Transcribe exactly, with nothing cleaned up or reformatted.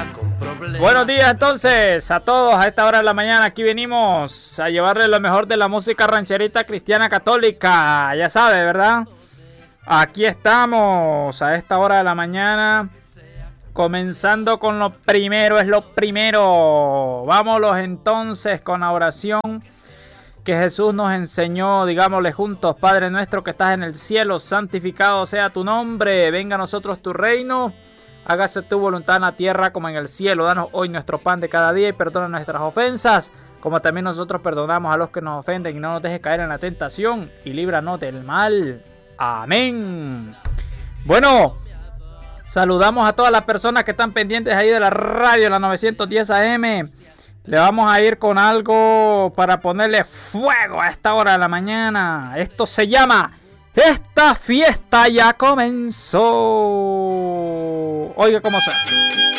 Buenos días entonces a todos a esta hora de la mañana. Aquí venimos a llevarles lo mejor de la música rancherita cristiana católica. Ya sabe, ¿verdad? Aquí estamos a esta hora de la mañana. Comenzando con lo primero, es lo primero. Vámonos entonces con la oración que Jesús nos enseñó. Digámosle juntos: Padre nuestro que estás en el cielo, santificado sea tu nombre. Venga a nosotros tu reino. Hágase tu voluntad en la tierra como en el cielo. Danos hoy nuestro pan de cada día y perdona nuestras ofensas, como también nosotros perdonamos a los que nos ofenden. Y no nos dejes caer en la tentación y líbranos del mal. Amén. Bueno, saludamos a todas las personas que están pendientes ahí de la radio, la novecientos diez A M. Le vamos a ir con algo para ponerle fuego a esta hora de la mañana. Esto se llama Esta fiesta ya comenzó. Oiga cómo suena.